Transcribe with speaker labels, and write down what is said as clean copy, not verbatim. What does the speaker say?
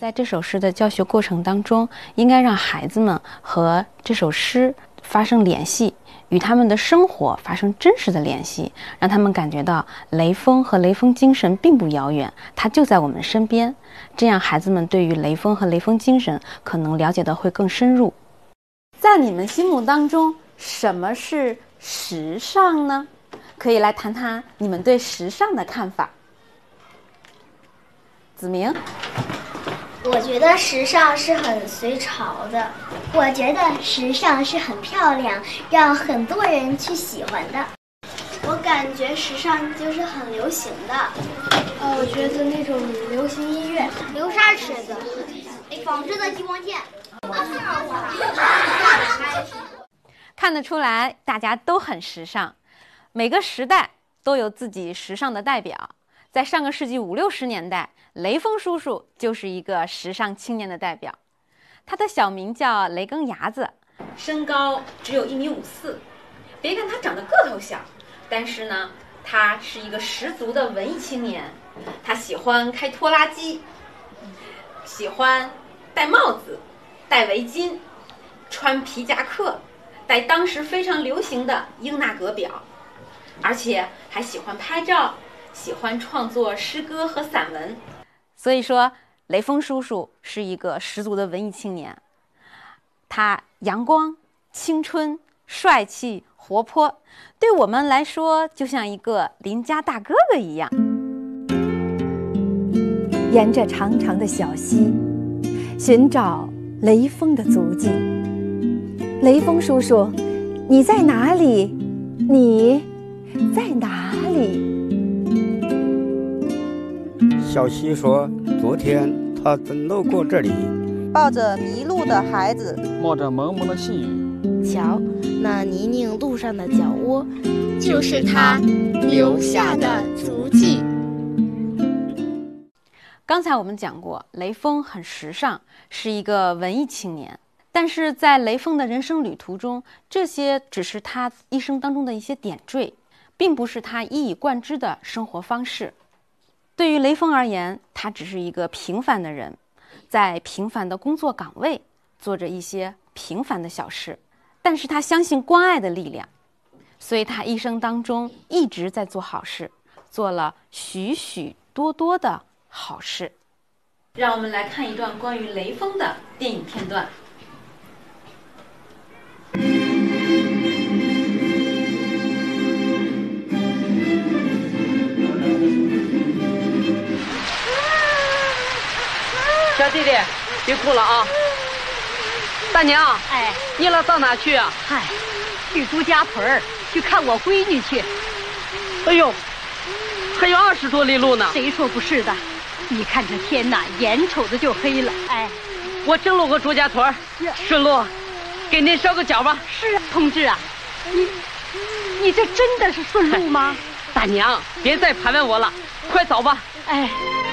Speaker 1: 在这首诗的教学过程当中，应该让孩子们和这首诗发生联系，与他们的生活发生真实的联系，让他们感觉到雷锋和雷锋精神并不遥远，它就在我们身边。这样孩子们对于雷锋和雷锋精神可能了解的会更深入。在你们心目当中，什么是时尚呢？可以来谈谈你们对时尚的看法。子明，
Speaker 2: 我觉得时尚是很随潮的。
Speaker 3: 我觉得时尚是很漂亮，让很多人去喜欢的。
Speaker 2: 我感觉时尚就是很流行的。
Speaker 4: 我觉得那种流行音乐，
Speaker 3: 流沙尺子，纺织的激光剑。
Speaker 1: 看得出来，大家都很时尚，每个时代都有自己时尚的代表。在上个世纪50、60年代，雷锋叔叔就是一个时尚青年的代表。他的小名叫雷根牙子，身高只有1.54米。别看他长得个头小，但是呢，他是一个十足的文艺青年。他喜欢开拖拉机，喜欢戴帽子、戴围巾、穿皮夹克，戴当时非常流行的英纳格表，而且还喜欢拍照，喜欢创作诗歌和散文。所以说，雷锋叔叔是一个十足的文艺青年。他阳光、青春、帅气、活泼，对我们来说就像一个邻家大哥哥一样。
Speaker 5: 沿着长长的小溪，寻找雷锋的足迹。雷锋叔叔，你在哪里？你在哪里？
Speaker 6: 小溪说，昨天他曾路过这里，
Speaker 7: 抱着迷路的孩子，
Speaker 8: 冒着蒙蒙的细雨。
Speaker 9: 瞧，那泥泞路上的脚窝，
Speaker 10: 就是他留下的足迹。
Speaker 1: 刚才我们讲过，雷锋很时尚，是一个文艺青年。但是在雷锋的人生旅途中，这些只是他一生当中的一些点缀，并不是他一以贯之的生活方式。对于雷锋而言，他只是一个平凡的人，在平凡的工作岗位做着一些平凡的小事，但是他相信关爱的力量，所以他一生当中一直在做好事，做了许许多多的好事。让我们来看一段关于雷锋的电影片段。
Speaker 11: 小弟弟，别哭了啊！大娘，
Speaker 12: 哎，
Speaker 11: 你俩到哪去啊？
Speaker 12: 嗨，去朱家屯去看我闺女去。
Speaker 11: 哎呦，还有20多里路呢。
Speaker 12: 谁说不是的？你看这天呐，眼瞅着就黑了。哎，
Speaker 11: 我正路过朱家屯，顺路给您捎个脚吧。
Speaker 12: 是啊，同志啊，你这真的是顺路吗？
Speaker 11: 大娘，别再盘问我了，快走吧。
Speaker 12: 哎。